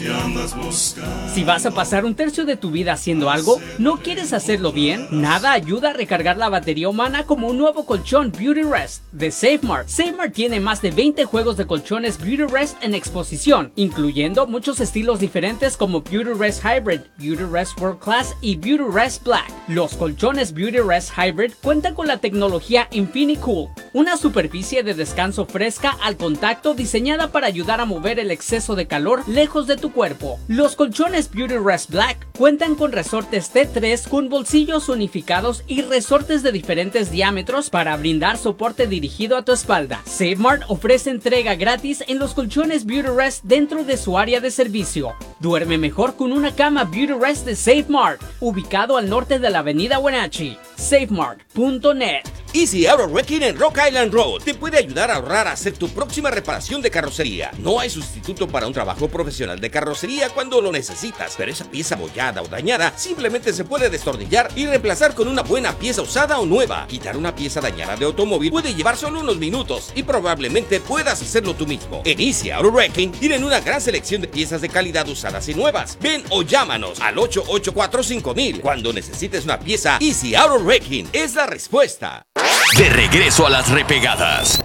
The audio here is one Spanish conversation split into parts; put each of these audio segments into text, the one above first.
Si vas a pasar un tercio de tu vida haciendo algo, ¿no quieres hacerlo bien? Nada ayuda a recargar la batería humana como un nuevo colchón Beauty Rest de SafeMart. SafeMart tiene más de 20 juegos de colchones Beauty Rest en exposición, incluyendo muchos estilos diferentes como Beauty Rest Hybrid, Beauty Rest World Class y Beauty Rest Black. Los colchones Beauty Rest Hybrid cuentan con la tecnología InfiniCool, una superficie de descanso fresca al contacto diseñada para ayudar a mover el exceso de calor lejos de tu cuerpo. Los colchones Beauty Rest Black cuentan con resortes T3 con bolsillos unificados y resortes de diferentes diámetros para brindar soporte dirigido a tu espalda. SafeMart ofrece entrega gratis en los colchones Beauty Rest dentro de su área de servicio. Duerme mejor con una cama Beauty Rest de SafeMart, ubicado al norte de la avenida Wenatchee. SafeMart.net. Easy Auto Wrecking en Rock Island Road te puede ayudar a ahorrar a hacer tu próxima reparación de carrocería. No hay sustituto para un trabajo profesional de carrocería cuando lo necesitas, pero esa pieza abollada o dañada simplemente se puede destornillar y reemplazar con una buena pieza usada o nueva. Quitar una pieza dañada de automóvil puede llevar solo unos minutos y probablemente puedas hacerlo tú mismo. En Easy Auto Wrecking tienen una gran selección de piezas de calidad usadas y nuevas. Ven o llámanos al 884-5000. Cuando necesites una pieza, Easy Auto Wrecking es la respuesta. De regreso a las repegadas.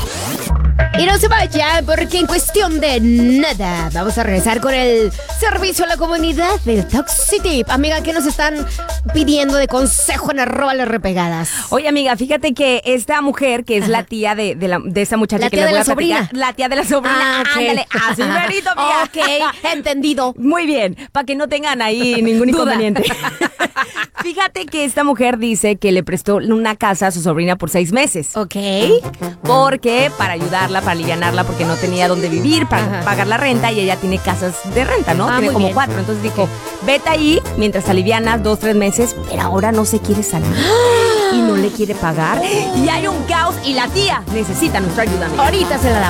Y no se vayan, porque en cuestión de nada vamos a regresar con el servicio a la comunidad del Toxitip. Amiga, ¿qué nos están pidiendo de consejo en @las repegadas? Oye, amiga, fíjate que esta mujer, que es la tía de esa muchacha ¿La que tía les de voy la a platicar, sobrina? la tía de la sobrina, ok. ándale, así merito, amiga. Ok, entendido. Muy bien, para que no tengan ahí ningún Duda. inconveniente. Fíjate que esta mujer dice que le prestó una casa a su sobrina por 6 meses. Ok. Porque para ayudarla, para alivianarla, porque no tenía dónde vivir, para pagar la renta, y ella tiene casas de renta, ¿no? Tiene muy como bien. 4. Entonces dijo, vete ahí mientras alivianas 2, 3 meses, pero ahora no se quiere salir. Y no le quiere pagar. Y hay un caos y la tía necesita nuestra ayuda, amiga. Ahorita se la damos.